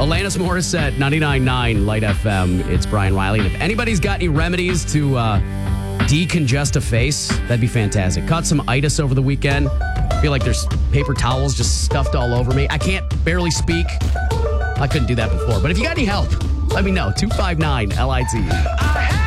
Alanis Morissette, 99.9 Light FM. It's Brian Riley. And if anybody's got any remedies to decongest a face, that'd be fantastic. Caught some itis over the weekend. I feel like there's paper towels just stuffed all over me. I can't barely speak. I couldn't do that before. But if you got any help, let me know. 259 LIT.